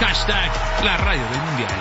Hashtag la radio del mundial.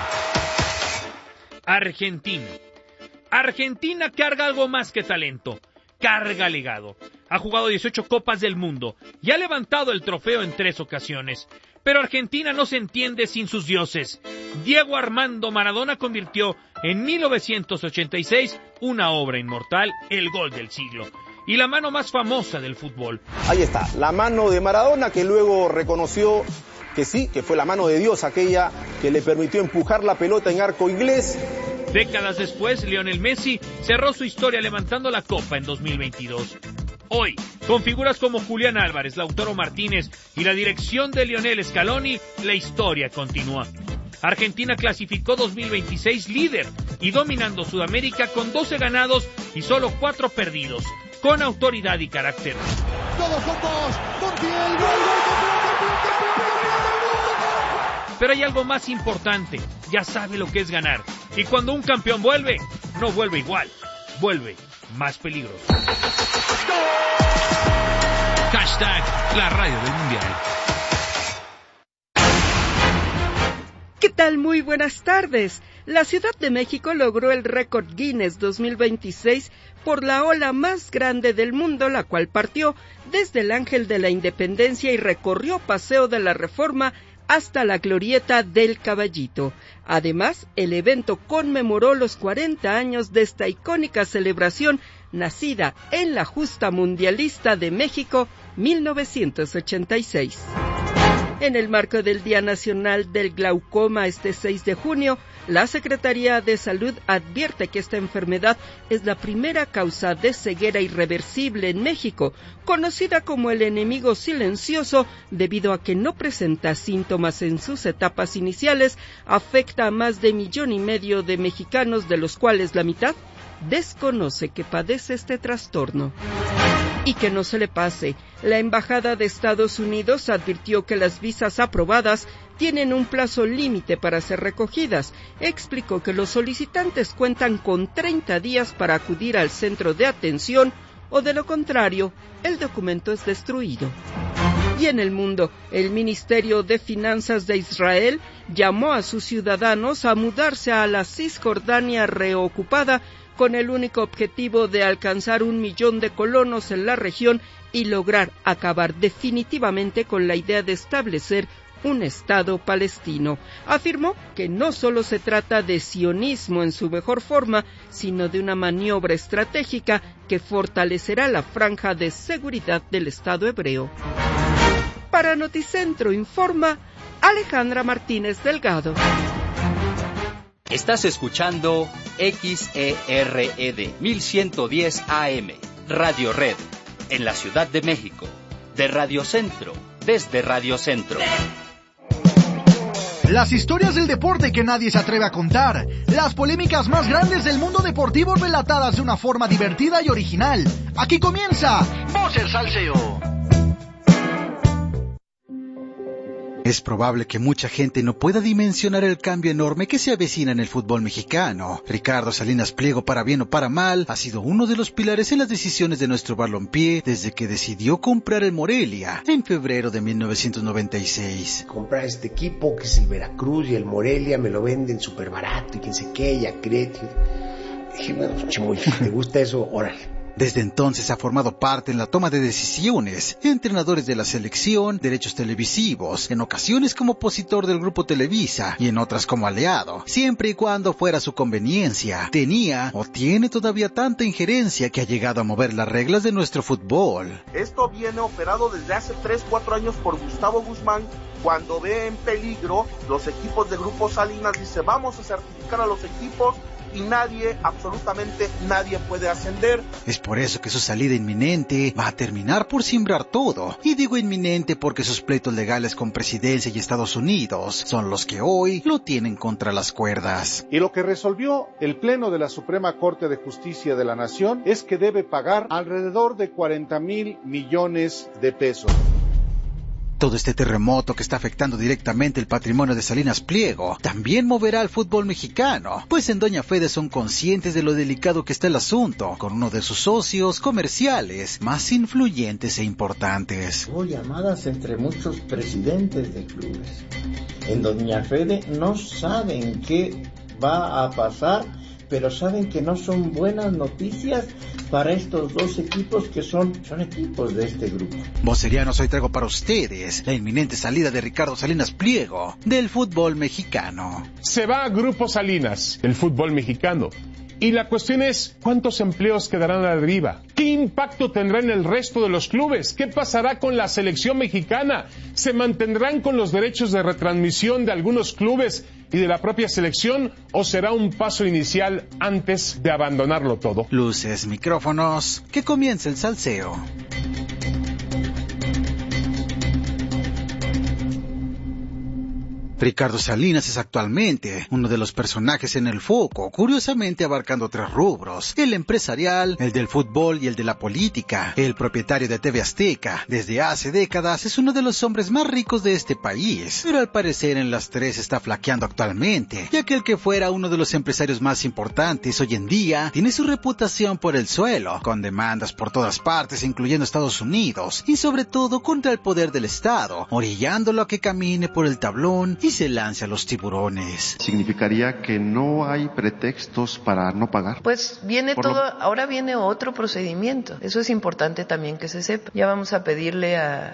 Argentina carga algo más que talento. Carga legado. Ha jugado 18 Copas del Mundo y ha levantado el trofeo en 3 ocasiones. Pero Argentina no se entiende sin sus dioses. Diego Armando Maradona convirtió en 1986 una obra inmortal, el gol del siglo. Y la mano más famosa del fútbol. Ahí está, la mano de Maradona, que luego reconoció que sí, que fue la mano de Dios aquella que le permitió empujar la pelota en arco inglés. Décadas después, Lionel Messi cerró su historia levantando la Copa en 2022. Hoy, con figuras como Julián Álvarez, Lautaro Martínez y la dirección de Lionel Scaloni, la historia continúa. Argentina clasificó 2026 líder y dominando Sudamérica con 12 ganados y solo 4 perdidos, con autoridad y carácter. Todos juntos, Montiel, gol. Pero hay algo más importante, ya sabe lo que es ganar. Y cuando un campeón vuelve, no vuelve igual, vuelve más peligroso. Hashtag la radio del mundial. ¿Qué tal? Muy buenas tardes. La Ciudad de México logró el récord Guinness 2026 por la ola más grande del mundo, la cual partió desde el Ángel de la Independencia y recorrió Paseo de la Reforma hasta la Glorieta del Caballito. Además, el evento conmemoró los 40 años de esta icónica celebración nacida en la justa mundialista de México, 1986. En el marco del Día Nacional del Glaucoma este 6 de junio, la Secretaría de Salud advierte que esta enfermedad es la primera causa de ceguera irreversible en México, conocida como el enemigo silencioso debido a que no presenta síntomas en sus etapas iniciales, afecta a más de 1,5 millones de mexicanos, de los cuales la mitad desconoce que padece este trastorno. Y que no se le pase, la Embajada de Estados Unidos advirtió que las visas aprobadas tienen un plazo límite para ser recogidas. Explicó que los solicitantes cuentan con 30 días para acudir al centro de atención o de lo contrario, el documento es destruido. Y en el mundo, el Ministerio de Finanzas de Israel llamó a sus ciudadanos a mudarse a la Cisjordania reocupada con el único objetivo de alcanzar 1 millón de colonos en la región y lograr acabar definitivamente con la idea de establecer un Estado palestino. Afirmó que no solo se trata de sionismo en su mejor forma, sino de una maniobra estratégica que fortalecerá la franja de seguridad del Estado hebreo. Para Noticentro informa Alejandra Martínez Delgado. Estás escuchando XERED 1110 AM, Radio Red, en la Ciudad de México, de Radio Centro, desde Radio Centro. Las historias del deporte que nadie se atreve a contar, las polémicas más grandes del mundo deportivo relatadas de una forma divertida y original. Aquí comienza Voces Salseo. Es probable que mucha gente no pueda dimensionar el cambio enorme que se avecina en el fútbol mexicano. Ricardo Salinas Pliego, para bien o para mal, ha sido uno de los pilares en las decisiones de nuestro balompié desde que decidió comprar el Morelia en febrero de 1996. Comprar este equipo que es el Veracruz y el Morelia, me lo venden súper barato y quién sé qué, y a crédito. Dije, bueno, Chuy, ¿te gusta eso? Órale. Desde entonces ha formado parte en la toma de decisiones, entrenadores de la selección, derechos televisivos, en ocasiones como opositor del Grupo Televisa y en otras como aliado, siempre y cuando fuera su conveniencia. Tenía o tiene todavía tanta injerencia que ha llegado a mover las reglas de nuestro fútbol. Esto viene operado desde hace 3-4 años por Gustavo Guzmán. Cuando ve en peligro los equipos de Grupo Salinas, dice vamos a certificar a los equipos y nadie, absolutamente nadie puede ascender. Es por eso que su salida inminente va a terminar por simbrar todo. Y digo inminente porque sus pleitos legales con Presidencia y Estados Unidos son los que hoy lo tienen contra las cuerdas. Y lo que resolvió el Pleno de la Suprema Corte de Justicia de la Nación es que debe pagar alrededor de 40,000 millones de pesos. Todo este terremoto que está afectando directamente el patrimonio de Salinas Pliego también moverá al fútbol mexicano, pues en Doña Fede son conscientes de lo delicado que está el asunto, con uno de sus socios comerciales más influyentes e importantes. Hubo llamadas entre muchos presidentes de clubes. En Doña Fede no saben qué va a pasar, pero saben que no son buenas noticias para estos dos equipos que son equipos de este grupo. Vocerianos, hoy traigo para ustedes la inminente salida de Ricardo Salinas Pliego del fútbol mexicano. Se va a Grupo Salinas, el fútbol mexicano. Y la cuestión es, ¿cuántos empleos quedarán a la deriva? ¿Qué impacto tendrá en el resto de los clubes? ¿Qué pasará con la selección mexicana? ¿Se mantendrán con los derechos de retransmisión de algunos clubes y de la propia selección? ¿O será un paso inicial antes de abandonarlo todo? Luces, micrófonos, que comience el salseo. Ricardo Salinas es actualmente uno de los personajes en el foco, curiosamente abarcando 3 rubros: el empresarial, el del fútbol y el de la política. El propietario de TV Azteca, desde hace décadas, es uno de los hombres más ricos de este país, pero al parecer en las 3 está flaqueando actualmente, ya que el que fuera uno de los empresarios más importantes hoy en día tiene su reputación por el suelo, con demandas por todas partes, incluyendo Estados Unidos, y sobre todo contra el poder del Estado, orillándolo a que camine por el tablón y se lance a los tiburones. ¿Significaría que no hay pretextos para no pagar? Pues viene ahora viene otro procedimiento. Eso es importante también que se sepa. Ya vamos a pedirle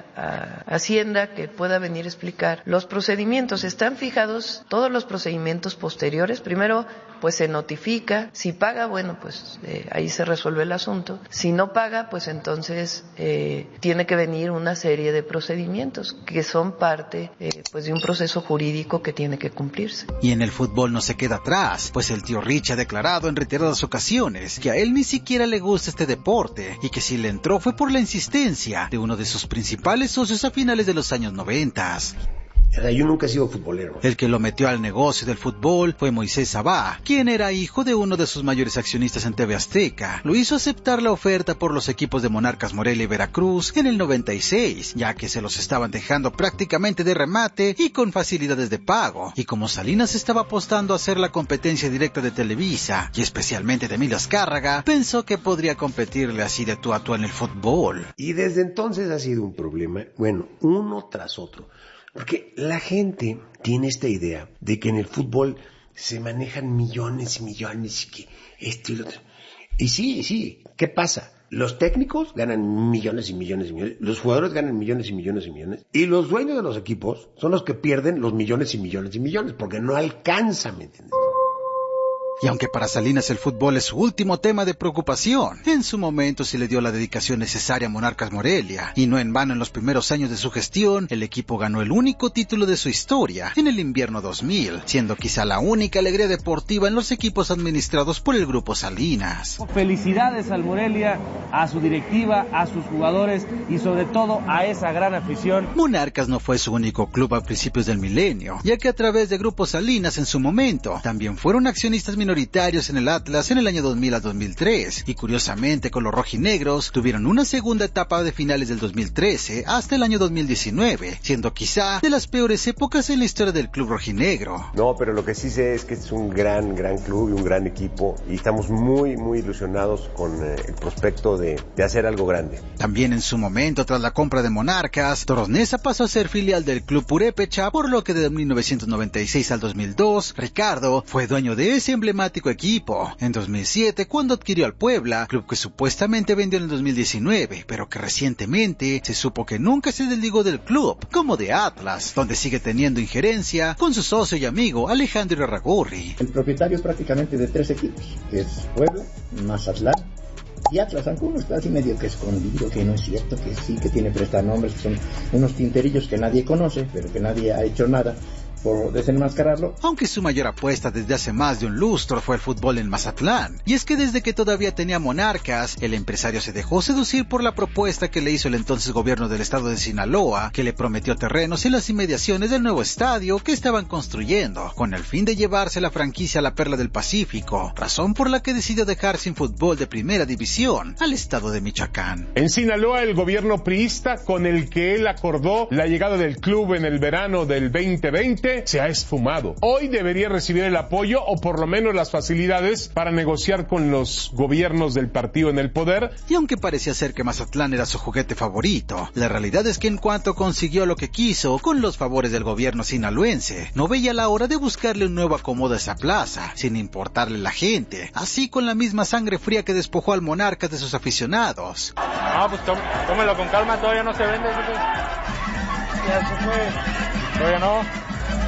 a Hacienda que pueda venir a explicar los procedimientos. Están fijados todos los procedimientos posteriores. Primero, pues se notifica. Si paga, bueno, pues ahí se resuelve el asunto. Si no paga, pues entonces tiene que venir una serie de procedimientos que son parte pues de un proceso jurídico que tiene que cumplirse. Y en el fútbol no se queda atrás, pues el tío Rich ha declarado en reiteradas ocasiones que a él ni siquiera le gusta este deporte y que si le entró fue por la insistencia de uno de sus principales socios a finales de los años 90. Yo nunca he sido futbolero. El que lo metió al negocio del fútbol fue Moisés Sabá, quien era hijo de uno de sus mayores accionistas en TV Azteca. Lo hizo aceptar la oferta por los equipos de Monarcas Morelia y Veracruz en el 96, ya que se los estaban dejando prácticamente de remate y con facilidades de pago. Y como Salinas estaba apostando a hacer la competencia directa de Televisa, y especialmente de Emilio Azcárraga, pensó que podría competirle así de tú a tú en el fútbol. Y desde entonces ha sido un problema, bueno, uno tras otro. Porque la gente tiene esta idea de que en el fútbol se manejan millones y millones y que esto y lo otro. Y sí, ¿qué pasa? Los técnicos ganan millones y millones y millones, los jugadores ganan millones y millones y millones, y los dueños de los equipos son los que pierden los millones y millones y millones, porque no alcanzan, ¿me entiendes? Y aunque para Salinas el fútbol es su último tema de preocupación, en su momento sí le dio la dedicación necesaria a Monarcas Morelia, y no en vano en los primeros años de su gestión, el equipo ganó el único título de su historia en el invierno 2000, siendo quizá la única alegría deportiva en los equipos administrados por el Grupo Salinas. Felicidades al Morelia, a su directiva, a sus jugadores y sobre todo a esa gran afición. Monarcas no fue su único club a principios del milenio, ya que a través de Grupo Salinas en su momento también fueron accionistas minoritarios en el Atlas en el año 2000 a 2003, y curiosamente con los rojinegros tuvieron una segunda etapa de finales del 2013 hasta el año 2019, siendo quizá de las peores épocas en la historia del club rojinegro. No, pero lo que sí sé es que es un gran club y un gran equipo, y estamos muy ilusionados con el prospecto de hacer algo grande. También en su momento, tras la compra de Monarcas, Toros Neza pasó a ser filial del club Purépecha, por lo que de 1996 al 2002, Ricardo fue dueño de ese emblemático equipo. En 2007, cuando adquirió al Puebla, club que supuestamente vendió en el 2019, pero que recientemente se supo que nunca se desligó del club, como de Atlas, donde sigue teniendo injerencia con su socio y amigo Alejandro Irarrágorri. El propietario prácticamente de 3 equipos, que es Puebla, Mazatlán y Atlas. Algunos está así medio que escondido, que no es cierto, que sí, que tiene prestanombres, que son unos tinterillos que nadie conoce, pero que nadie ha hecho nada. por desenmascararlo. Aunque su mayor apuesta desde hace más de un lustro fue el fútbol en Mazatlán. Y es que desde que todavía tenía Monarcas, el empresario se dejó seducir por la propuesta que le hizo el entonces gobierno del estado de Sinaloa, que le prometió terrenos en las inmediaciones del nuevo estadio que estaban construyendo, con el fin de llevarse la franquicia a la Perla del Pacífico, razón por la que decidió dejar sin fútbol de primera división al estado de Michoacán. En Sinaloa, el gobierno priista con el que él acordó la llegada del club en el verano del 2020 se ha esfumado. Hoy debería recibir el apoyo o por lo menos las facilidades para negociar con los gobiernos del partido en el poder. Y aunque parecía ser que Mazatlán era su juguete favorito, la realidad es que en cuanto consiguió lo que quiso con los favores del gobierno sinaloense, no veía la hora de buscarle un nuevo acomodo a esa plaza, sin importarle la gente, así con la misma sangre fría que despojó al Monarcas de sus aficionados. Pues tómelo con calma, todavía no se vende. Ya se fue, todavía no.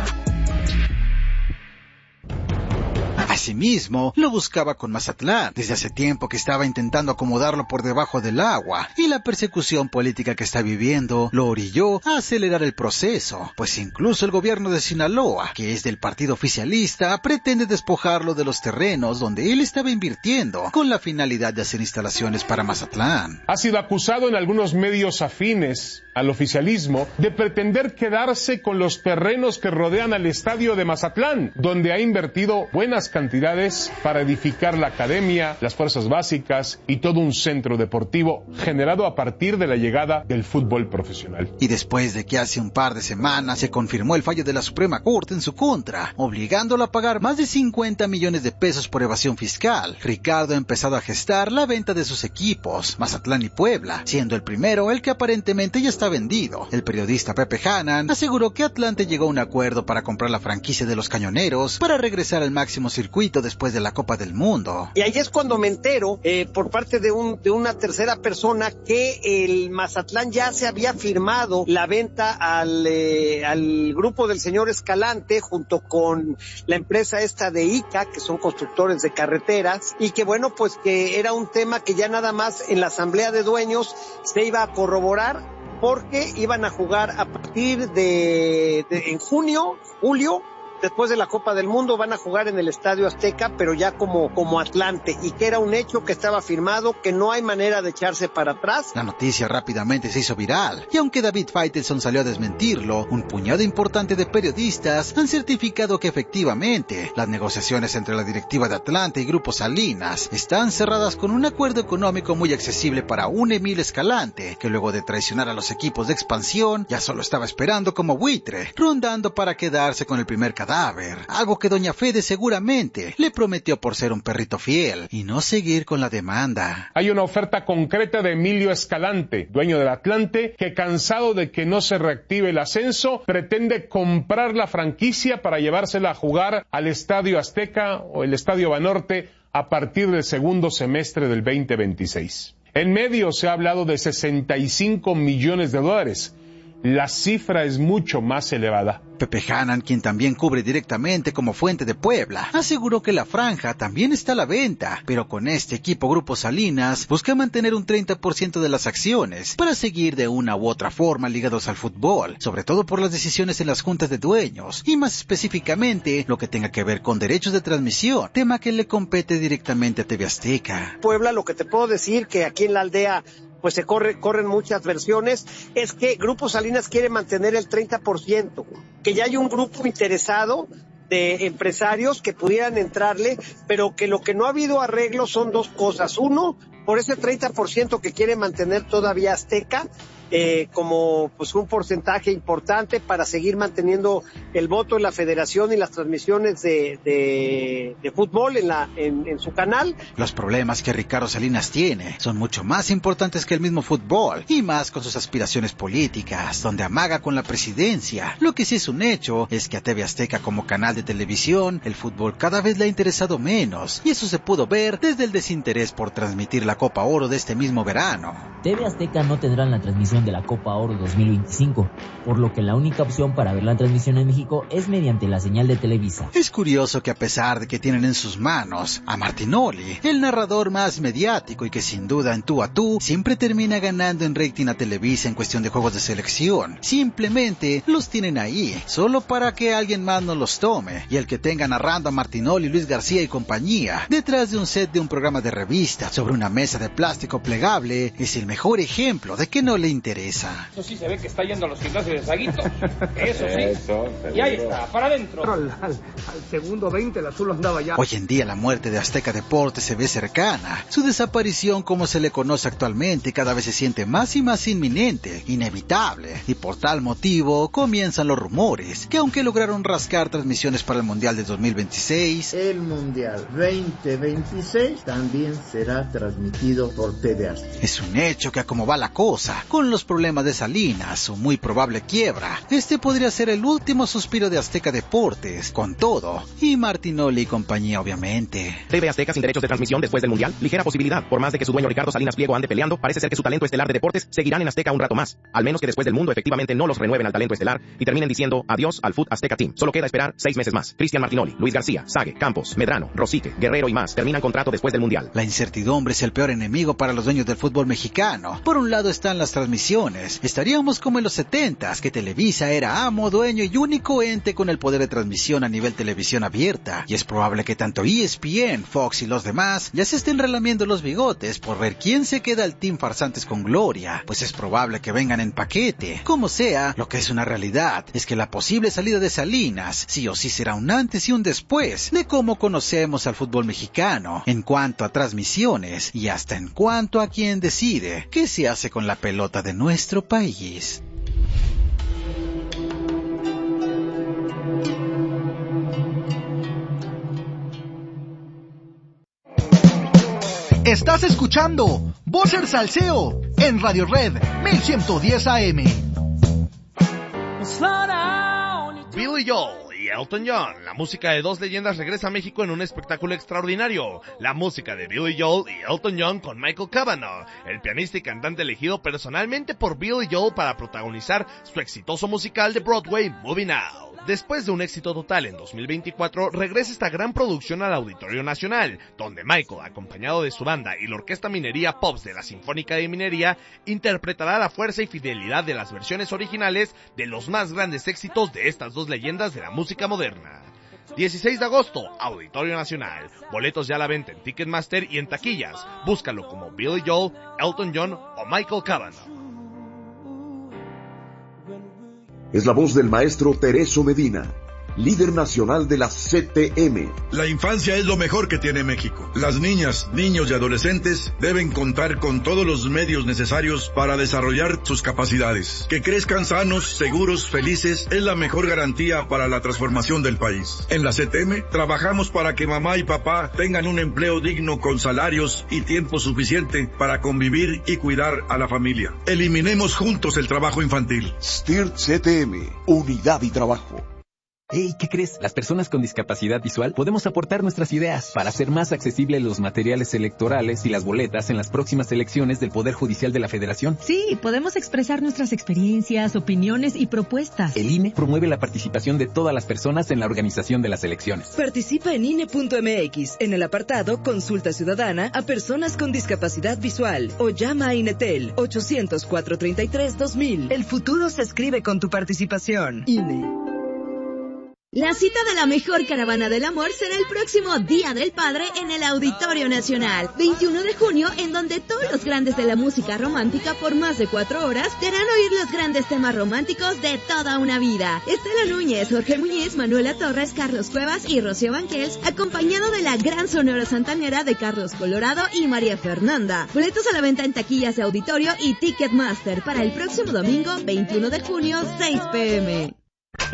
Asimismo, lo buscaba con Mazatlán, desde hace tiempo que estaba intentando acomodarlo por debajo del agua, y la persecución política que está viviendo lo orilló a acelerar el proceso, pues incluso el gobierno de Sinaloa, que es del partido oficialista, pretende despojarlo de los terrenos donde él estaba invirtiendo, con la finalidad de hacer instalaciones para Mazatlán. Ha sido acusado en algunos medios afines al oficialismo de pretender quedarse con los terrenos que rodean al estadio de Mazatlán, donde ha invertido buenas cantidades para edificar la academia, las fuerzas básicas y todo un centro deportivo generado a partir de la llegada del fútbol profesional. Y después de que hace un par de semanas se confirmó el fallo de la Suprema Corte en su contra, obligándolo a pagar más de 50 millones de pesos por evasión fiscal, Ricardo ha empezado a gestar la venta de sus equipos, Mazatlán y Puebla, siendo el primero el que aparentemente ya está vendido. El periodista Pepe Hanan aseguró que Atlante llegó a un acuerdo para comprar la franquicia de los Cañoneros para regresar al máximo circuito después de la Copa del Mundo. Y ahí es cuando me entero por parte de una tercera persona que el Mazatlán ya se había firmado la venta al grupo del señor Escalante junto con la empresa esta de ICA, que son constructores de carreteras, y que bueno, pues que era un tema que ya nada más en la asamblea de dueños se iba a corroborar, porque iban a jugar a partir de en julio, después de la Copa del Mundo, van a jugar en el Estadio Azteca, pero ya como Atlante, y que era un hecho que estaba firmado, que no hay manera de echarse para atrás. La noticia rápidamente se hizo viral, y aunque David Faitelson salió a desmentirlo, un puñado importante de periodistas han certificado que efectivamente las negociaciones entre la directiva de Atlante y Grupo Salinas están cerradas con un acuerdo económico muy accesible para un Emil Escalante, que luego de traicionar a los equipos de expansión, ya solo estaba esperando como buitre, rondando para quedarse con el primer cadáver, algo que doña Fede seguramente le prometió por ser un perrito fiel y no seguir con la demanda. Hay una oferta concreta de Emilio Escalante, dueño del Atlante, que cansado de que no se reactive el ascenso, pretende comprar la franquicia para llevársela a jugar al Estadio Azteca o el Estadio Banorte a partir del segundo semestre del 2026. En medio se ha hablado de 65 millones de dólares. La cifra es mucho más elevada. Pepe Hanan, quien también cubre directamente como fuente de Puebla, aseguró que la franja también está a la venta, pero con este equipo Grupo Salinas busca mantener un 30% de las acciones para seguir de una u otra forma ligados al fútbol, sobre todo por las decisiones en las juntas de dueños y más específicamente lo que tenga que ver con derechos de transmisión, tema que le compete directamente a TV Azteca. Puebla, lo que te puedo decir que aquí en la aldea pues se corren muchas versiones, es que Grupo Salinas quiere mantener el 30%, que ya hay un grupo interesado de empresarios que pudieran entrarle, pero que lo que no ha habido arreglo son dos cosas. Uno, por ese 30% que quiere mantener todavía Azteca, como pues un porcentaje importante para seguir manteniendo el voto en la federación y las transmisiones de fútbol en su canal. Los problemas que Ricardo Salinas tiene son mucho más importantes que el mismo fútbol, y más con sus aspiraciones políticas, donde amaga con la presidencia. Lo que sí es un hecho es que a TV Azteca como canal de televisión, el fútbol cada vez le ha interesado menos, y eso se pudo ver desde el desinterés por transmitir la Copa Oro de este mismo verano. TV Azteca no tendrá la transmisión de la Copa Oro 2025, por lo que la única opción para ver la transmisión en México es mediante la señal de Televisa. Es curioso que a pesar de que tienen en sus manos a Martinoli, el narrador más mediático y que sin duda en tú a tú siempre termina ganando en rating a Televisa en cuestión de juegos de selección, simplemente los tienen ahí, solo para que alguien más no los tome, y el que tenga narrando a Martinoli, Luis García y compañía, detrás de un set de un programa de revista, sobre una mesa de plástico plegable, es el mejor ejemplo de que no le interesa. Eso sí se ve que está yendo a los gimnasios de Saguito. Eso sí. Y ahí está, para adentro. Al segundo 20 el azul andaba ya. Hoy en día la muerte de Azteca Deportes se ve cercana. Su desaparición, como se le conoce actualmente, cada vez se siente más y más inminente, inevitable. Y por tal motivo comienzan los rumores que aunque lograron rascar transmisiones para el Mundial de 2026, el Mundial 2026 también será transmitido por TV Azteca. Es un hecho que a como va la cosa, con los problemas de Salinas, su muy probable quiebra, este podría ser el último suspiro de Azteca Deportes, con todo, y Martinoli y compañía obviamente. TV Azteca sin derechos de transmisión después del Mundial, ligera posibilidad, por más de que su dueño Ricardo Salinas Pliego ande peleando, parece ser que su talento estelar de deportes seguirán en Azteca un rato más, al menos que después del mundo efectivamente no los renueven al talento estelar y terminen diciendo adiós al Food Azteca Team. Solo queda esperar 6 meses más. Cristian Martinoli, Luis García, Sague, Campos, Medrano, Rosique, Guerrero y más terminan contrato después del Mundial. La incertidumbre es el peor enemigo para los dueños del fútbol mexicano. Por un lado están las transmisiones. Estaríamos como en los 70s, que Televisa era amo, dueño y único ente con el poder de transmisión a nivel televisión abierta. Y es probable que tanto ESPN, Fox y los demás ya se estén relamiendo los bigotes por ver quién se queda al Team Farsantes con Gloria, pues es probable que vengan en paquete. Como sea, lo que es una realidad es que la posible salida de Salinas sí o sí será un antes y un después de cómo conocemos al fútbol mexicano en cuanto a transmisiones y hasta en cuanto a quién decide qué se hace con la pelota de nuestro país. Estás escuchando Voces Salseo en Radio Red 1110 AM. Billy Joel y Elton John. La música de dos leyendas regresa a México en un espectáculo extraordinario. La música de Billy Joel y Elton John con Michael Cavanaugh, el pianista y cantante elegido personalmente por Billy Joel para protagonizar su exitoso musical de Broadway, Moving Out. Después de un éxito total en 2024, regresa esta gran producción al Auditorio Nacional, donde Michael, acompañado de su banda y la Orquesta Minería Pops de la Sinfónica de Minería, interpretará la fuerza y fidelidad de las versiones originales de los más grandes éxitos de estas dos leyendas de la música moderna. 16 de agosto, Auditorio Nacional. Boletos ya a la venta en Ticketmaster y en taquillas. Búscalo como Billy Joel, Elton John o Michael Cavanaugh. Es la voz del maestro Tereso Medina, líder nacional de la CTM. La infancia es lo mejor que tiene México. Las niñas, niños y adolescentes deben contar con todos los medios necesarios para desarrollar sus capacidades. Que crezcan sanos, seguros, felices es la mejor garantía para la transformación del país. En la CTM trabajamos para que mamá y papá tengan un empleo digno con salarios y tiempo suficiente para convivir y cuidar a la familia. Eliminemos juntos el trabajo infantil. STIRT CTM, unidad y trabajo. Hey, ¿qué crees? Las personas con discapacidad visual podemos aportar nuestras ideas para hacer más accesibles los materiales electorales y las boletas en las próximas elecciones del Poder Judicial de la Federación. Sí, podemos expresar nuestras experiencias, opiniones y propuestas. El INE promueve la participación de todas las personas en la organización de las elecciones. Participa en INE.mx en el apartado Consulta Ciudadana a personas con discapacidad visual o llama a INETEL 800-433-2000. El futuro se escribe con tu participación. INE. La cita de la mejor caravana del amor será el próximo Día del Padre en el Auditorio Nacional, 21 de junio, en donde todos los grandes de la música romántica por más de 4 horas te harán oír los grandes temas románticos de toda una vida. Estela Núñez, Jorge Muñiz, Manuela Torres, Carlos Cuevas y Rocío Banquels, acompañado de la gran sonora santanera de Carlos Colorado y María Fernanda. Boletos a la venta en taquillas de Auditorio y Ticketmaster para el próximo domingo, 21 de junio, 6 p.m.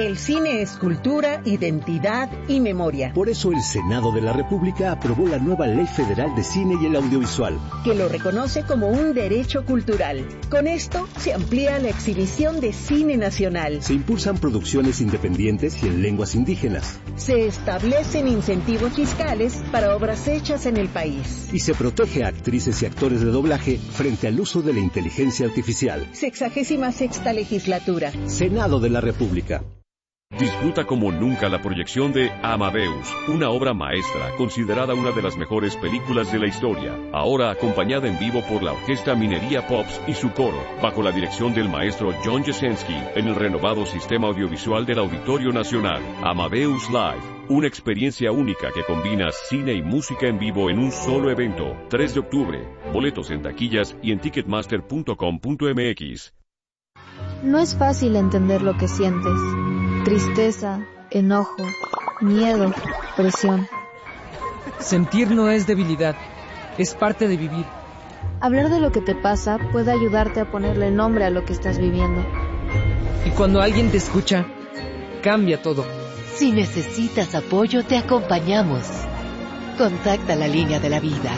El cine es cultura, identidad y memoria. Por eso el Senado de la República aprobó la nueva Ley Federal de Cine y el Audiovisual, que lo reconoce como un derecho cultural. Con esto se amplía la exhibición de cine nacional. Se impulsan producciones independientes y en lenguas indígenas. Se establecen incentivos fiscales para obras hechas en el país. Y se protege a actrices y actores de doblaje frente al uso de la inteligencia artificial. 66ª Legislatura. Senado de la República. Disfruta como nunca la proyección de Amadeus, una obra maestra, considerada una de las mejores películas de la historia, ahora acompañada en vivo por la Orquesta Minería Pops y su coro, bajo la dirección del maestro John Jasenski, en el renovado sistema audiovisual del Auditorio Nacional. Amadeus Live, una experiencia única que combina cine y música en vivo en un solo evento. 3 de octubre, boletos en taquillas y en ticketmaster.com.mx. No es fácil entender lo que sientes. Tristeza, enojo, miedo, presión. Sentir no es debilidad, es parte de vivir. Hablar de lo que te pasa puede ayudarte a ponerle nombre a lo que estás viviendo. Y cuando alguien te escucha, cambia todo. Si necesitas apoyo, te acompañamos. Contacta la línea de la vida.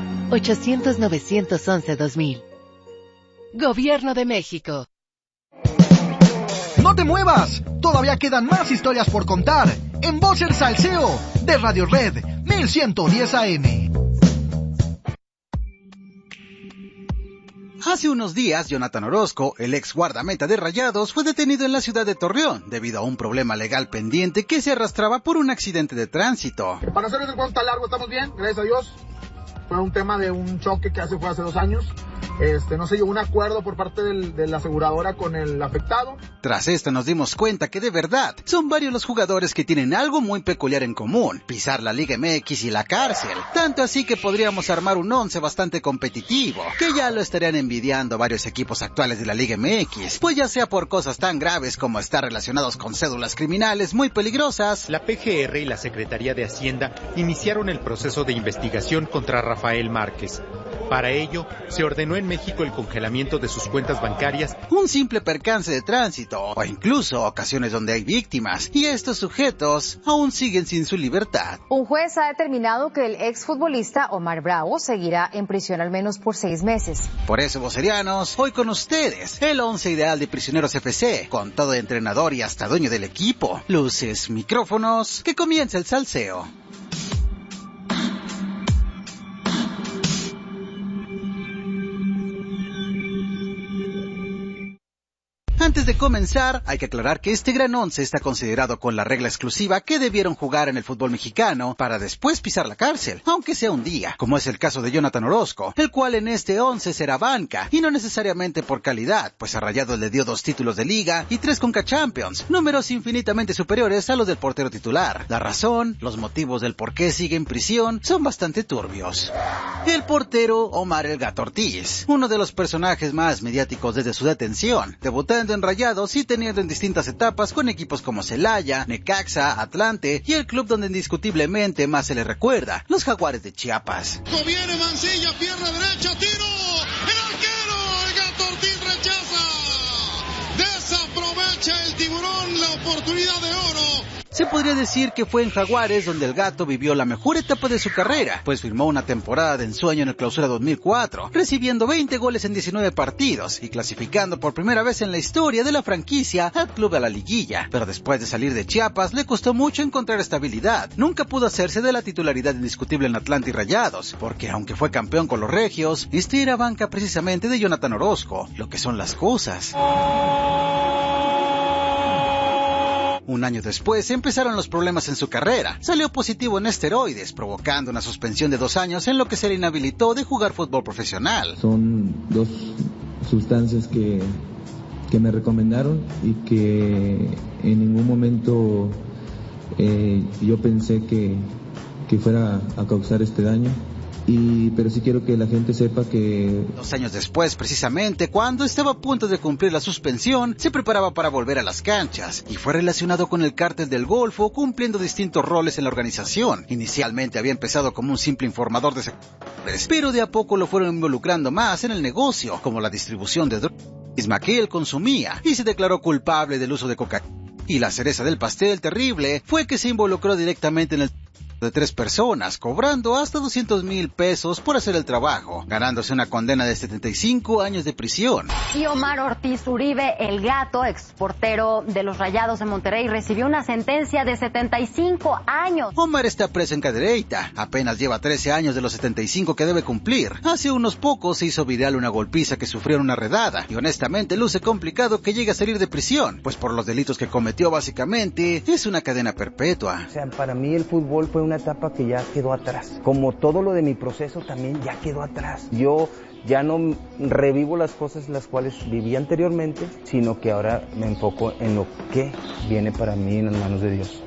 800-911-2000. Gobierno de México. ¡No te muevas! Todavía quedan más historias por contar en Voz el Salseo de Radio Red 1110 AM. Hace unos días, Jonathan Orozco, el ex guardameta de Rayados, fue detenido en la ciudad de Torreón debido a un problema legal pendiente que se arrastraba por un accidente de tránsito. Para hacer el cuento tan largo, estamos bien, gracias a Dios. Fue un tema de un choque que fue hace 2 años. No se llegó a un acuerdo por parte de la aseguradora con el afectado. Tras esto nos dimos cuenta que de verdad son varios los jugadores que tienen algo muy peculiar en común: pisar la Liga MX y la cárcel. Tanto así que podríamos armar un 11 bastante competitivo, que ya lo estarían envidiando varios equipos actuales de la Liga MX, pues ya sea por cosas tan graves como estar relacionados con cédulas criminales muy peligrosas. La PGR y la Secretaría de Hacienda iniciaron el proceso de investigación contra Rafael Márquez. Para ello, se ordenó en México el congelamiento de sus cuentas bancarias. Un simple percance de tránsito, o incluso ocasiones donde hay víctimas, y estos sujetos aún siguen sin su libertad. Un juez ha determinado que el exfutbolista Omar Bravo seguirá en prisión al menos por 6 meses. Por eso, vocerianos, hoy con ustedes, el 11 ideal de Prisioneros FC, con todo entrenador y hasta dueño del equipo. Luces, micrófonos, que comience el salseo. Antes de comenzar, hay que aclarar que este gran 11 está considerado con la regla exclusiva que debieron jugar en el fútbol mexicano para después pisar la cárcel, aunque sea un día, como es el caso de Jonathan Orozco, el cual en este 11 será banca, y no necesariamente por calidad, pues a Rayados le dio 2 títulos de liga y 3 Conca Champions, números infinitamente superiores a los del portero titular. La razón, los motivos del por qué sigue en prisión son bastante turbios. El portero Omar El Gato Ortiz, uno de los personajes más mediáticos desde su detención, debutando en Rayados y teniendo en distintas etapas con equipos como Celaya, Necaxa, Atlante y el club donde indiscutiblemente más se le recuerda, los Jaguares de Chiapas. Viene Mancilla, pierna derecha, tiro, el arquero, El Gato Ortiz rechaza, desaprovecha el tiburón la oportunidad de oro. Se podría decir que fue en Jaguares donde el Gato vivió la mejor etapa de su carrera, pues firmó una temporada de ensueño en el Clausura 2004, recibiendo 20 goles en 19 partidos y clasificando por primera vez en la historia de la franquicia al club a la liguilla. Pero después de salir de Chiapas le costó mucho encontrar estabilidad. Nunca pudo hacerse de la titularidad indiscutible en Atlante y Rayados, porque aunque fue campeón con los regios, este era banca precisamente de Jonathan Orozco, lo que son las cosas. Un año después empezaron los problemas en su carrera. Salió positivo en esteroides, provocando una suspensión de 2 años en lo que se le inhabilitó de jugar fútbol profesional. Son 2 sustancias que me recomendaron y que en ningún momento yo pensé que fuera a causar este daño. Pero sí quiero que la gente sepa que... 2 años después, precisamente, cuando estaba a punto de cumplir la suspensión, se preparaba para volver a las canchas, y fue relacionado con el cártel del Golfo, cumpliendo distintos roles en la organización. Inicialmente había empezado como un simple informador de sectores, pero de a poco lo fueron involucrando más en el negocio, como la distribución de drogas misma que él consumía, y se declaró culpable del uso de cocaína. Y la cereza del pastel terrible fue que se involucró directamente en el de 3 personas, cobrando hasta 200,000 pesos por hacer el trabajo, ganándose una condena de 75 años de prisión. Y Omar Ortiz Uribe, el Gato, exportero de los Rayados de Monterrey, recibió una sentencia de 75 años. Omar está preso en Cadereyta, apenas lleva 13 años de los 75 que debe cumplir. Hace unos pocos se hizo viral una golpiza que sufrió en una redada, y honestamente luce complicado que llegue a salir de prisión, pues por los delitos que cometió básicamente es una cadena perpetua. O sea, para mí el fútbol fue una etapa que ya quedó atrás. Como todo lo de mi proceso también ya quedó atrás. Yo ya no revivo las cosas las cuales viví anteriormente, sino que ahora me enfoco en lo que viene para mí en las manos de Dios.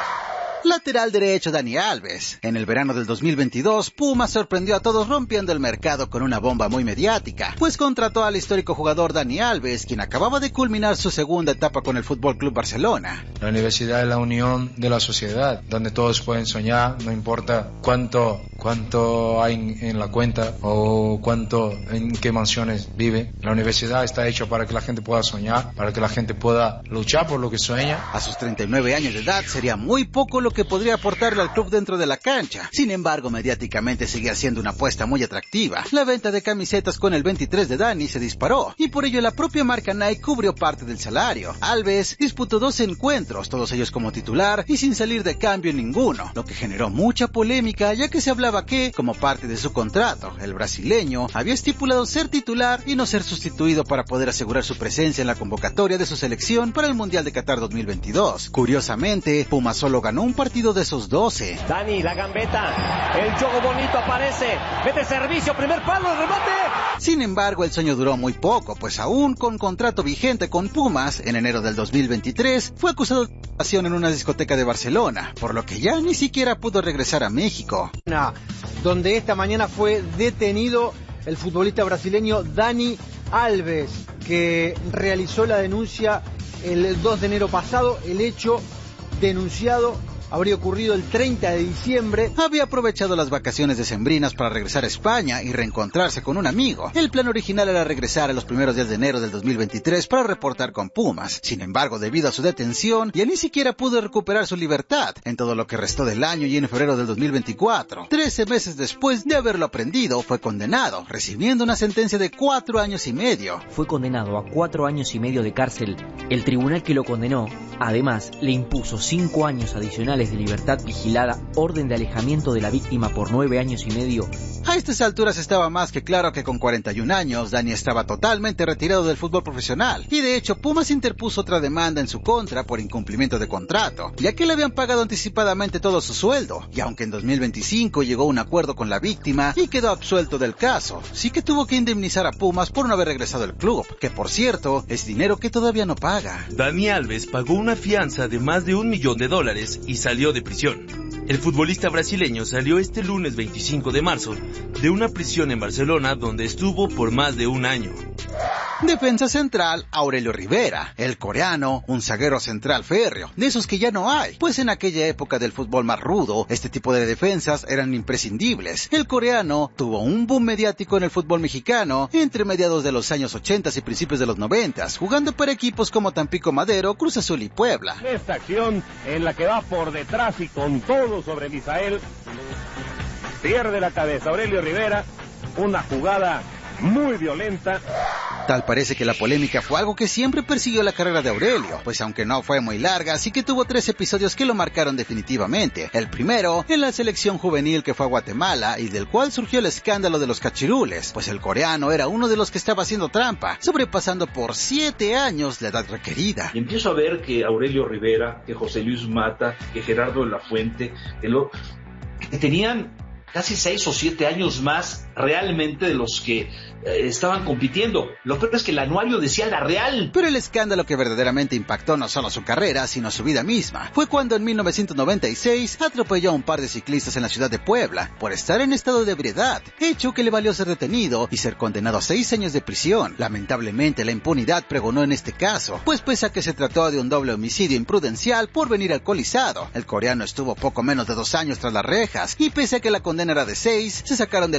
Lateral derecho Dani Alves. En el verano del 2022, Pumas sorprendió a todos rompiendo el mercado con una bomba muy mediática, pues contrató al histórico jugador Dani Alves, quien acababa de culminar su segunda etapa con el FC Barcelona. La universidad es la unión de la sociedad, donde todos pueden soñar, no importa cuánto hay en la cuenta o en qué mansiones vive. La universidad está hecha para que la gente pueda soñar, para que la gente pueda luchar por lo que sueña. A sus 39 años de edad sería muy poco lo que podría aportarle al club dentro de la cancha. Sin embargo, mediáticamente seguía siendo una apuesta muy atractiva. La venta de camisetas con el 23 de Dani se disparó, y por ello la propia marca Nike cubrió parte del salario. Alves disputó 2 encuentros, todos ellos como titular y sin salir de cambio en ninguno, lo que generó mucha polémica, ya que se hablaba que, como parte de su contrato, el brasileño había estipulado ser titular y no ser sustituido para poder asegurar su presencia en la convocatoria de su selección para el Mundial de Qatar 2022. Curiosamente, Pumas solo ganó un partido de esos 12. Dani, la gambeta, el juego bonito aparece, mete servicio, primer palo, el remate. Sin embargo, el sueño duró muy poco, pues aún con contrato vigente con Pumas, en enero del 2023, fue acusado de violación en una discoteca de Barcelona, por lo que ya ni siquiera pudo regresar a México. Donde esta mañana fue detenido el futbolista brasileño Dani Alves, que realizó la denuncia el 2 de enero pasado. El hecho denunciado habría ocurrido el 30 de diciembre. Había aprovechado las vacaciones decembrinas para regresar a España y reencontrarse con un amigo. El plan original era regresar a los primeros días de enero del 2023 para reportar con Pumas. Sin embargo, debido a su detención, ya ni siquiera pudo recuperar su libertad en todo lo que restó del año y en febrero del 2024. 13 meses después de haberlo aprendido, fue condenado, recibiendo una sentencia de 4 años y medio. Fue condenado a 4 años y medio de cárcel. El tribunal que lo condenó, además, le impuso 5 años adicionales de libertad vigilada, orden de alejamiento de la víctima por 9 años y medio. A estas alturas estaba más que claro que con 41 años, Dani estaba totalmente retirado del fútbol profesional, y de hecho Pumas interpuso otra demanda en su contra por incumplimiento de contrato, ya que le habían pagado anticipadamente todo su sueldo, y aunque en 2025 llegó a un acuerdo con la víctima y quedó absuelto del caso, sí que tuvo que indemnizar a Pumas por no haber regresado al club, que por cierto, es dinero que todavía no paga. Dani Alves pagó una fianza de más de $1 millón y salió de prisión. El futbolista brasileño salió este lunes 25 de marzo de una prisión en Barcelona donde estuvo por más de 1 año. Defensa central, Aurelio Rivera. El coreano, un zaguero central férreo, de esos que ya no hay, pues en aquella época del fútbol más rudo, este tipo de defensas eran imprescindibles. El coreano tuvo un boom mediático en el fútbol mexicano entre mediados de los años 80 y principios de los 90, jugando para equipos como Tampico Madero, Cruz Azul y Puebla. Esta acción en la que va por detrás y con todo sobre Misael, pierde la cabeza Aurelio Rivera, una jugada muy violenta. Tal parece que la polémica fue algo que siempre persiguió la carrera de Aurelio, pues aunque no fue muy larga, sí que tuvo 3 episodios que lo marcaron definitivamente. El primero, en la selección juvenil que fue a Guatemala y del cual surgió el escándalo de los cachirules, pues el coreano era uno de los que estaba haciendo trampa, sobrepasando por 7 años la edad requerida. Y empiezo a ver que Aurelio Rivera, que José Luis Mata, que Gerardo de la Fuente, que tenían casi 6 o 7 años más realmente de los que estaban compitiendo. Lo peor es que el anuario decía la real. Pero el escándalo que verdaderamente impactó no solo su carrera, sino su vida misma, fue cuando en 1996 atropelló a un par de ciclistas en la ciudad de Puebla por estar en estado de ebriedad, hecho que le valió ser detenido y ser condenado a 6 años de prisión. Lamentablemente la impunidad pregonó en este caso, pues pese a que se trató de un doble homicidio imprudencial por venir alcoholizado, el coreano estuvo poco menos de 2 años tras las rejas, y pese a que la condena era de 6, se sacaron de la manga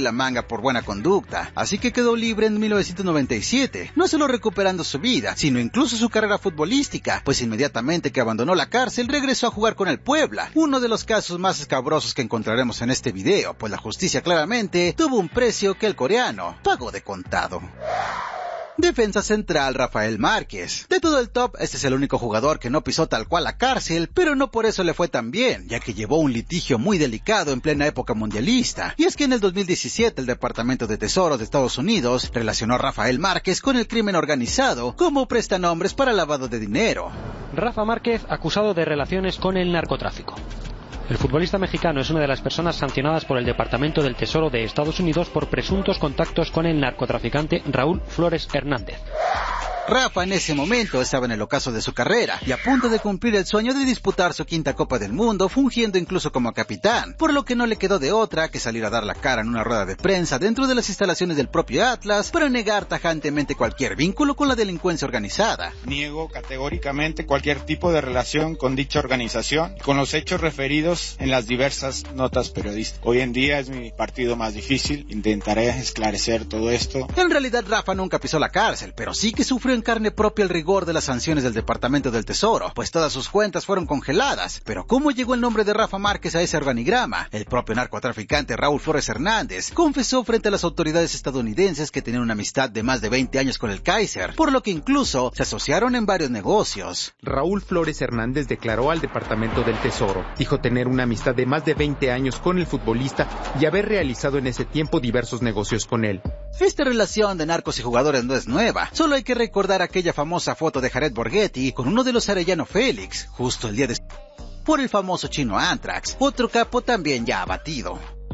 por buena conducta, así que quedó libre en 1997, no solo recuperando su vida, sino incluso su carrera futbolística, pues inmediatamente que abandonó la cárcel regresó a jugar con el Puebla, uno de los casos más escabrosos que encontraremos en este video, pues la justicia claramente tuvo un precio que el coreano pagó de contado. Defensa central Rafael Márquez. De todo el top, este es el único jugador que no pisó tal cual la cárcel, pero no por eso le fue tan bien, ya que llevó un litigio muy delicado en plena época mundialista. Y es que en el 2017 el Departamento de Tesoro de Estados Unidos relacionó a Rafael Márquez con el crimen organizado como prestanombres para lavado de dinero. Rafa Márquez acusado de relaciones con el narcotráfico. El futbolista mexicano es una de las personas sancionadas por el Departamento del Tesoro de Estados Unidos por presuntos contactos con el narcotraficante Raúl Flores Hernández. Rafa en ese momento estaba en el ocaso de su carrera y a punto de cumplir el sueño de disputar su quinta Copa del Mundo, fungiendo incluso como capitán, por lo que no le quedó de otra que salir a dar la cara en una rueda de prensa dentro de las instalaciones del propio Atlas para negar tajantemente cualquier vínculo con la delincuencia organizada. Niego categóricamente cualquier tipo de relación con dicha organización, con los hechos referidos en las diversas notas periodísticas. Hoy en día es mi partido más difícil, intentaré esclarecer todo esto. En realidad Rafa nunca pisó la cárcel, pero sí que sufrió en carne propia el rigor de las sanciones del Departamento del Tesoro, pues todas sus cuentas fueron congeladas. Pero ¿cómo llegó el nombre de Rafa Márquez a ese organigrama? El propio narcotraficante Raúl Flores Hernández confesó frente a las autoridades estadounidenses que tenían una amistad de más de 20 años con el Kaiser, por lo que incluso se asociaron en varios negocios. Raúl Flores Hernández declaró al Departamento del Tesoro, dijo tener una amistad de más de 20 años con el futbolista y haber realizado en ese tiempo diversos negocios con él. Esta relación de narcos y jugadores no es nueva, solo hay que recordar aquella famosa foto de Jared Borghetti con uno de los Arellano Félix, justo el día de por el famoso chino Anthrax, otro capo también ya abatido.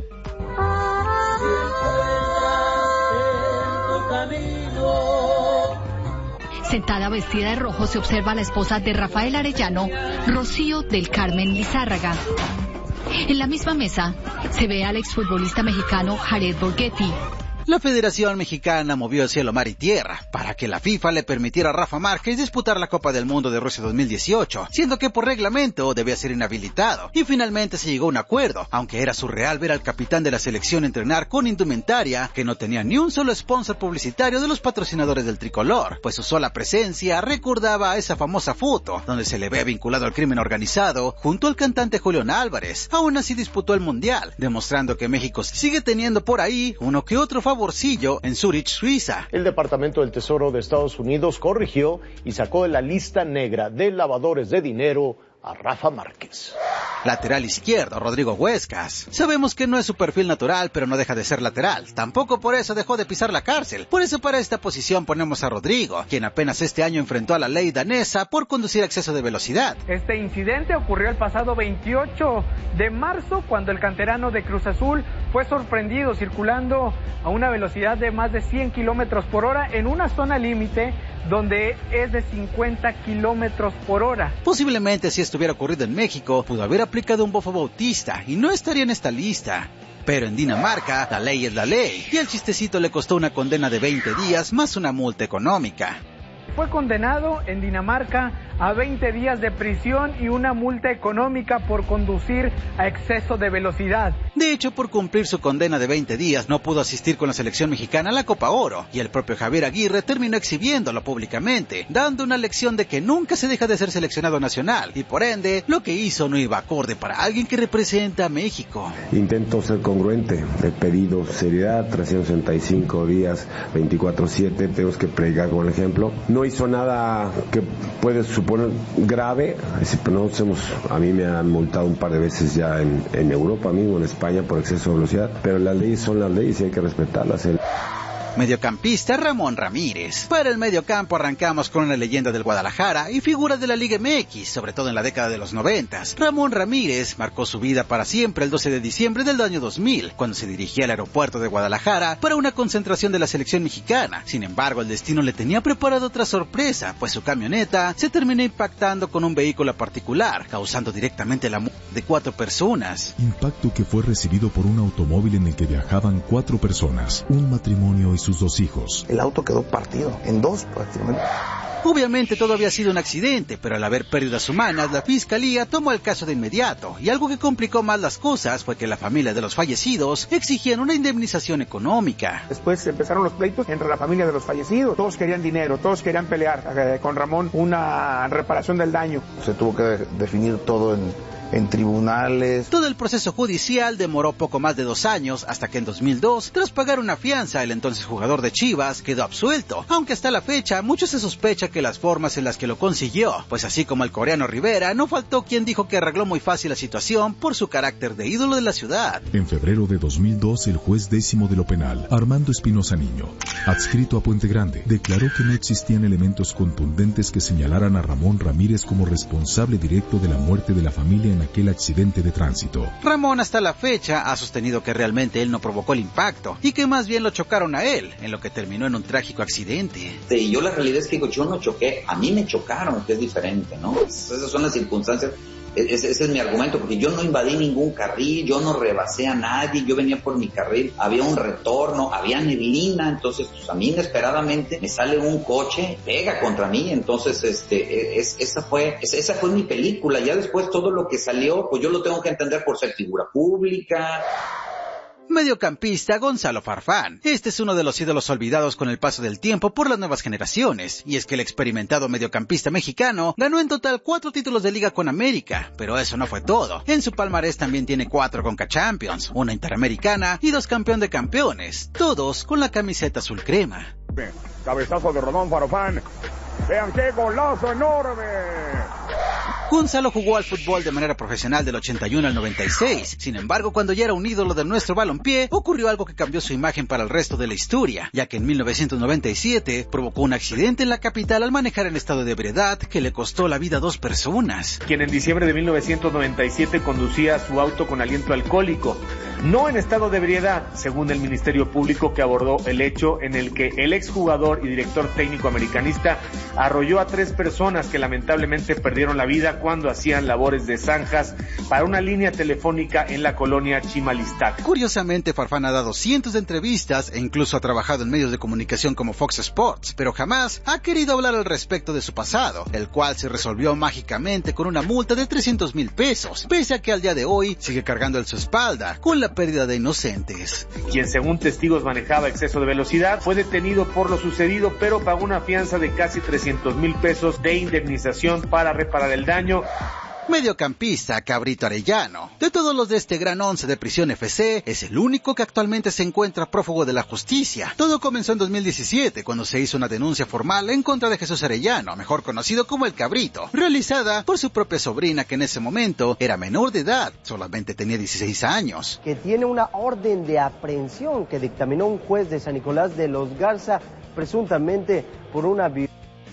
Sentada vestida de rojo se observa a la esposa de Rafael Arellano, Rocío del Carmen Lizárraga. En la misma mesa se ve al exfutbolista mexicano Jared Borghetti. La Federación Mexicana movió cielo, mar y tierra para que la FIFA le permitiera a Rafa Márquez disputar la Copa del Mundo de Rusia 2018, siendo que por reglamento debía ser inhabilitado. Y finalmente se llegó a un acuerdo, aunque era surreal ver al capitán de la selección entrenar con indumentaria que no tenía ni un solo sponsor publicitario de los patrocinadores del tricolor, pues su sola presencia recordaba a esa famosa foto donde se le ve vinculado al crimen organizado junto al cantante Julián Álvarez. Aún así disputó el Mundial, demostrando que México sigue teniendo por ahí uno que otro favorcillo en Zurich, Suiza. El Departamento del Tesoro de Estados Unidos corrigió y sacó de la lista negra de lavadores de dinero a Rafa Márquez. Lateral izquierdo, Rodrigo Huescas. Sabemos que no es su perfil natural, pero no deja de ser lateral. Tampoco por eso dejó de pisar la cárcel. Por eso para esta posición ponemos a Rodrigo, quien apenas este año enfrentó a la ley danesa por conducir a exceso de velocidad. Este incidente ocurrió el pasado 28 de marzo, cuando el canterano de Cruz Azul fue sorprendido circulando a una velocidad de más de 100 kilómetros por hora en una zona límite donde es de 50 kilómetros por hora. Posiblemente si esto hubiera ocurrido en México, pudo haber aplicado un bofo bautista y no estaría en esta lista. Pero en Dinamarca, la ley es la ley, y el chistecito le costó una condena de 20 días más una multa económica. Fue condenado en Dinamarca a 20 días de prisión y una multa económica por conducir a exceso de velocidad. De hecho, por cumplir su condena de 20 días, no pudo asistir con la selección mexicana a la Copa Oro, y el propio Javier Aguirre terminó exhibiéndolo públicamente, dando una lección de que nunca se deja de ser seleccionado nacional, y por ende, lo que hizo no iba acorde para alguien que representa a México. Intento ser congruente, he pedido seriedad, 365 días, 24/7, tenemos que predicar con el ejemplo. No hizo nada que puede suponer grave, no hacemos, a mí me han multado un par de veces ya en Europa mismo, en España, por exceso de velocidad, pero las leyes son las leyes y hay que respetarlas. Mediocampista Ramón Ramírez. Para el mediocampo arrancamos con una leyenda del Guadalajara y figura de la Liga MX, sobre todo en la década de los 90. Ramón Ramírez marcó su vida para siempre el 12 de diciembre del año 2000, cuando se dirigía al aeropuerto de Guadalajara para una concentración de la selección mexicana. Sin embargo, el destino le tenía preparado otra sorpresa, pues su camioneta se terminó impactando con un vehículo particular, causando directamente la muerte de 4 personas. Impacto que fue recibido por un automóvil en el que viajaban 4 personas, un matrimonio y sus 2 hijos. El auto quedó partido en 2 prácticamente. Obviamente todo había sido un accidente, pero al haber pérdidas humanas, la fiscalía tomó el caso de inmediato, y algo que complicó más las cosas fue que la familia de los fallecidos exigían una indemnización económica. Después empezaron los pleitos entre la familia de los fallecidos, todos querían dinero, todos querían pelear con Ramón una reparación del daño. Se tuvo que definir todo en tribunales. Todo el proceso judicial demoró poco más de 2 años, hasta que en 2002, tras pagar una fianza, el entonces jugador de Chivas quedó absuelto, aunque hasta la fecha mucho se sospecha que las formas en las que lo consiguió, pues así como el coreano Rivera, no faltó quien dijo que arregló muy fácil la situación por su carácter de ídolo de la ciudad. En febrero de 2002, el juez 10º de lo penal, Armando Espinosa Niño, adscrito a Puente Grande, declaró que no existían elementos contundentes que señalaran a Ramón Ramírez como responsable directo de la muerte de la familia en aquel accidente de tránsito. Ramón hasta la fecha ha sostenido que realmente él no provocó el impacto y que más bien lo chocaron a él, en lo que terminó en un trágico accidente. Sí, yo la realidad es que digo, yo no choqué, a mí me chocaron, que es diferente, ¿no? Esas son las circunstancias. Ese es mi argumento, porque yo no invadí ningún carril, yo no rebasé a nadie, yo venía por mi carril, había un retorno, había neblina, entonces pues a mí inesperadamente me sale un coche, pega contra mí, entonces esa fue mi película. Ya después todo lo que salió, pues yo lo tengo que entender por ser figura pública. Mediocampista Gonzalo Farfán. Este es uno de los ídolos olvidados con el paso del tiempo por las nuevas generaciones, y es que el experimentado mediocampista mexicano ganó en total 4 títulos de liga con América, pero eso no fue todo. En su palmarés también tiene 4 Conca Champions, 1 Interamericana y 2 campeón de campeones, todos con la camiseta azul crema. Cabezazo de Rodón Farfán. Vean qué golazo enorme. Gonzalo jugó al fútbol de manera profesional del 81 al 96. Sin embargo, cuando ya era un ídolo de nuestro balompié, ocurrió algo que cambió su imagen para el resto de la historia, ya que en 1997 provocó un accidente en la capital al manejar en estado de ebriedad que le costó la vida a 2 personas. Quien en diciembre de 1997 conducía su auto con aliento alcohólico, no en estado de ebriedad, según el Ministerio Público, que abordó el hecho en el que el exjugador y director técnico americanista arrolló a 3 personas que lamentablemente perdieron la vida cuando hacían labores de zanjas para una línea telefónica en la colonia Chimalistac. Curiosamente, Farfán ha dado cientos de entrevistas e incluso ha trabajado en medios de comunicación como Fox Sports, pero jamás ha querido hablar al respecto de su pasado, el cual se resolvió mágicamente con una multa de 300,000 pesos, pese a que al día de hoy sigue cargando en su espalda con la pérdida de inocentes. Quien según testigos manejaba exceso de velocidad fue detenido por lo sucedido, pero pagó una fianza de casi 300,000 pesos de indemnización para reparar el daño. Mediocampista Cabrito Arellano. De todos los de este gran 11 de Prisión FC, es el único que actualmente se encuentra prófugo de la justicia. Todo comenzó en 2017, cuando se hizo una denuncia formal en contra de Jesús Arellano, mejor conocido como El Cabrito, realizada por su propia sobrina, que en ese momento era menor de edad, solamente tenía 16 años. Que tiene una orden de aprehensión que dictaminó un juez de San Nicolás de los Garza, presuntamente por una violación.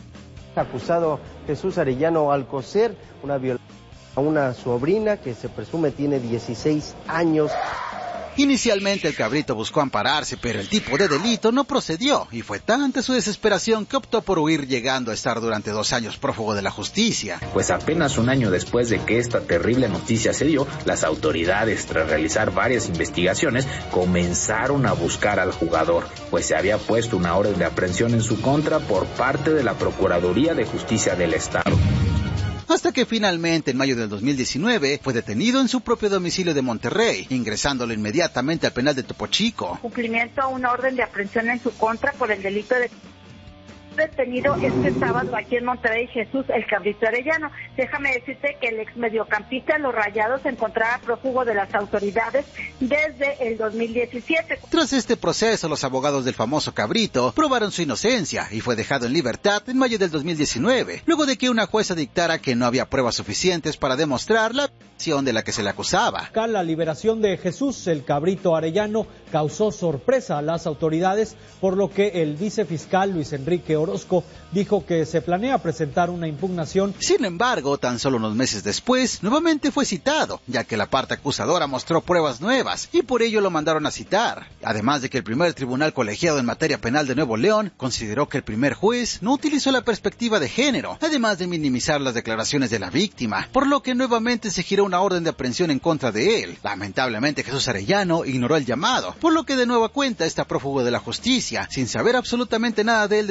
Acusado Jesús Arellano Alcocer, una violación a una sobrina que se presume tiene 16 años. Inicialmente el Cabrito buscó ampararse, pero el tipo de delito no procedió, y fue tanta su desesperación que optó por huir, llegando a estar durante 2 años prófugo de la justicia. Pues apenas un año después de que esta terrible noticia se dio, las autoridades, tras realizar varias investigaciones, comenzaron a buscar al jugador, pues se había puesto una orden de aprehensión en su contra por parte de la Procuraduría de Justicia del Estado. Hasta que finalmente, en mayo del 2019, fue detenido en su propio domicilio de Monterrey, ingresándolo inmediatamente al penal de Topo Chico. Cumplimiento a una orden de aprehensión en su contra por el delito de detenido este sábado aquí en Monterrey, Jesús El Cabrito Arellano. Déjame decirte que el ex mediocampista de los Rayados se encontraba prófugo de las autoridades desde el 2017. Tras este proceso, los abogados del famoso Cabrito probaron su inocencia y fue dejado en libertad en mayo del 2019, luego de que una jueza dictara que no había pruebas suficientes para demostrar la acción de la que se le acusaba. La liberación de Jesús El Cabrito Arellano causó sorpresa a las autoridades, por lo que el vicefiscal Luis Enrique Orozco dijo que se planea presentar una impugnación. Sin embargo, tan solo unos meses después, nuevamente fue citado, ya que la parte acusadora mostró pruebas nuevas y por ello lo mandaron a citar. Además de que el primer tribunal colegiado en materia penal de Nuevo León consideró que el primer juez no utilizó la perspectiva de género, además de minimizar las declaraciones de la víctima, por lo que nuevamente se giró una orden de aprehensión en contra de él. Lamentablemente, Jesús Arellano ignoró el llamado, por lo que de nueva cuenta está prófugo de la justicia, sin saber absolutamente nada de él desde entonces.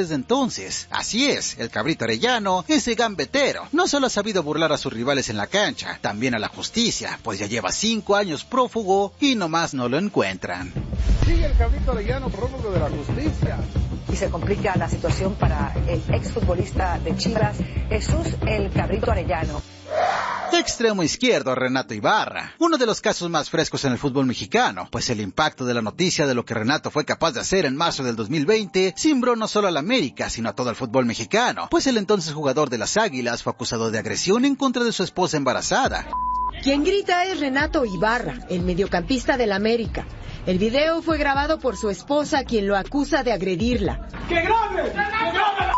entonces. Así es, el Cabrito Arellano, ese gambetero, no solo ha sabido burlar a sus rivales en la cancha, también a la justicia, pues ya lleva 5 años prófugo y nomás no lo encuentran. Sigue el Cabrito Arellano prófugo de la justicia. Y se complica la situación para el exfutbolista de Chivas, Jesús el Cabrito Arellano. Extremo izquierdo, Renato Ibarra, uno de los casos más frescos en el fútbol mexicano, pues el impacto de la noticia de lo que Renato fue capaz de hacer en marzo del 2020 cimbró no solo a la América, sino a todo el fútbol mexicano, pues el entonces jugador de las Águilas fue acusado de agresión en contra de su esposa embarazada. Quien grita es Renato Ibarra, el mediocampista del América. El video fue grabado por su esposa, quien lo acusa de agredirla. ¡Que grabe! ¡Que grabe!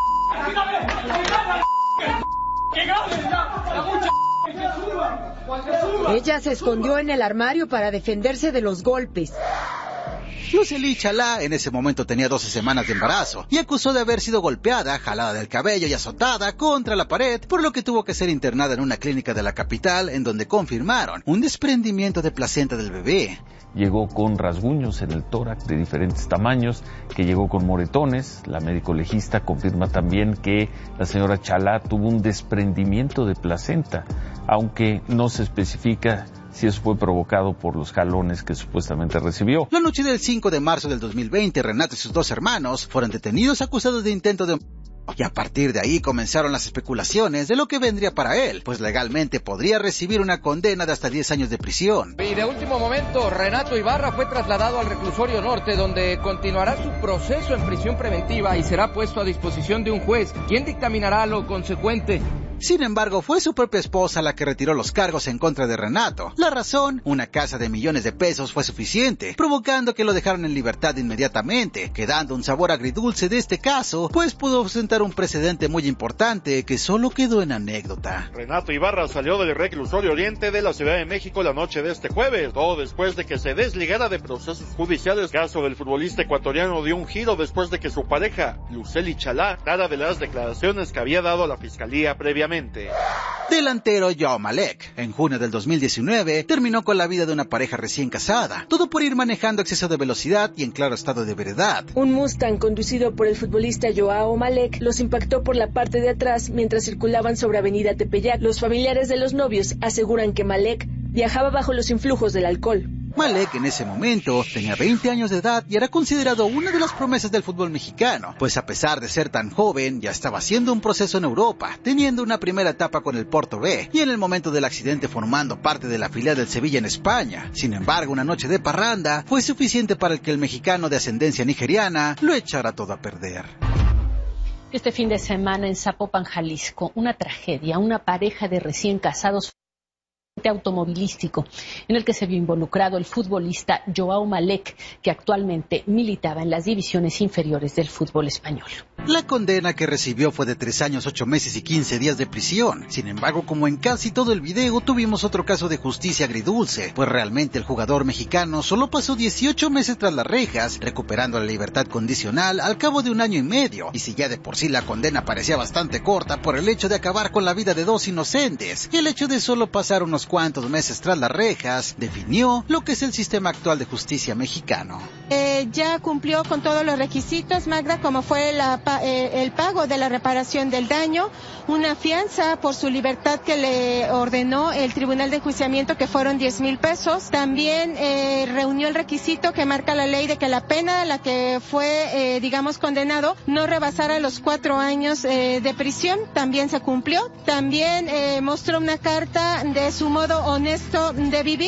¡Que grabe! ¡La mucha! Ella se escondió en el armario para defenderse de los golpes. Lucely Chalá en ese momento tenía 12 semanas de embarazo y acusó de haber sido golpeada, jalada del cabello y azotada contra la pared, por lo que tuvo que ser internada en una clínica de la capital en donde confirmaron un desprendimiento de placenta del bebé. Llegó con rasguños en el tórax de diferentes tamaños, que llegó con moretones. La médico legista confirma también que la señora Chalá tuvo un desprendimiento de placenta, aunque no se especifica si eso fue provocado por los jalones que supuestamente recibió. La noche del 5 de marzo del 2020, Renato y sus 2 hermanos fueron detenidos acusados de intento de... Y a partir de ahí comenzaron las especulaciones de lo que vendría para él, pues legalmente podría recibir una condena de hasta 10 años de prisión. Y de último momento, Renato Ibarra fue trasladado al reclusorio norte, donde continuará su proceso en prisión preventiva y será puesto a disposición de un juez, quien dictaminará lo consecuente. Sin embargo, fue su propia esposa la que retiró los cargos en contra de Renato. La razón, una casa de millones de pesos fue suficiente, provocando que lo dejaron en libertad inmediatamente, quedando un sabor agridulce de este caso, pues pudo sentar un precedente muy importante que solo quedó en anécdota. Renato Ibarra salió del reclusorio oriente de la Ciudad de México la noche de este jueves, todo después de que se desligara de procesos judiciales. El caso del futbolista ecuatoriano dio un giro después de que su pareja, Lucely Chalá, dara de las declaraciones que había dado a la fiscalía previamente. Delantero Joao Malek, en junio del 2019, terminó con la vida de una pareja recién casada, todo por ir manejando exceso de velocidad y en claro estado de ebriedad. Un Mustang conducido por el futbolista Joao Malek los impactó por la parte de atrás mientras circulaban sobre Avenida Tepeyac. Los familiares de los novios aseguran que Malek viajaba bajo los influjos del alcohol. Malek en ese momento tenía 20 años de edad y era considerado una de las promesas del fútbol mexicano, pues a pesar de ser tan joven ya estaba haciendo un proceso en Europa, teniendo una primera etapa con el Porto B y en el momento del accidente formando parte de la filial del Sevilla en España. Sin embargo, una noche de parranda fue suficiente para que el mexicano de ascendencia nigeriana lo echara todo a perder. Este fin de semana en Zapopan, Jalisco, una tragedia, una pareja de recién casados automovilístico en el que se vio involucrado el futbolista Joao Malek, que actualmente militaba en las divisiones inferiores del fútbol español. La condena que recibió fue de 3 años, 8 meses y 15 días de prisión. Sin embargo, como en casi todo el video, tuvimos otro caso de justicia agridulce, pues realmente el jugador mexicano solo pasó 18 meses tras las rejas, recuperando la libertad condicional al cabo de 1 año y medio. Y si ya de por sí la condena parecía bastante corta por el hecho de acabar con la vida de 2 inocentes, el hecho de solo pasar unos cuantos meses tras las rejas definió lo que es el sistema actual de justicia mexicano. Ya cumplió con todos los requisitos, Magda, como fue el pago de la reparación del daño, una fianza por su libertad que le ordenó el Tribunal de Enjuiciamiento, que fueron 10,000 pesos. También reunió el requisito que marca la ley de que la pena a la que fue, condenado no rebasara los 4 años de prisión. También se cumplió. También mostró una carta de su modo honesto de vivir.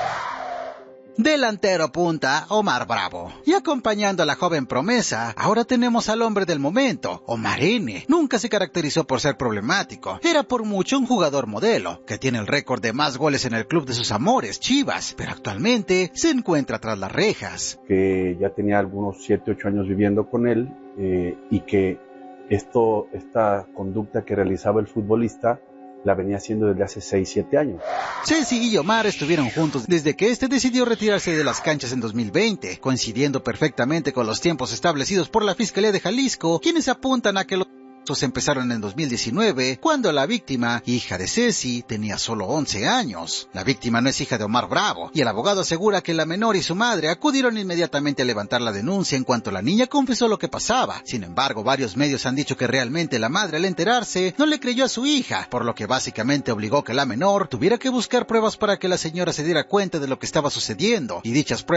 Delantero punta, Omar Bravo. Y acompañando a la joven promesa, ahora tenemos al hombre del momento, Omar N. Nunca se caracterizó por ser problemático. Era por mucho un jugador modelo, que tiene el récord de más goles en el club de sus amores, Chivas, pero actualmente se encuentra tras las rejas. Que ya tenía algunos 7, 8 años viviendo con él, y que esta conducta que realizaba el futbolista la venía haciendo desde hace 6, 7 años. Ceci y Omar estuvieron juntos desde que este decidió retirarse de las canchas en 2020, coincidiendo perfectamente con los tiempos establecidos por la Fiscalía de Jalisco, quienes apuntan a que los empezaron en 2019, cuando la víctima, hija de Ceci, tenía solo 11 años. La víctima no es hija de Omar Bravo, y el abogado asegura que la menor y su madre acudieron inmediatamente a levantar la denuncia en cuanto la niña confesó lo que pasaba. Sin embargo, varios medios han dicho que realmente la madre, al enterarse, no le creyó a su hija, por lo que básicamente obligó que la menor tuviera que buscar pruebas para que la señora se diera cuenta de lo que estaba sucediendo, y dichas pruebas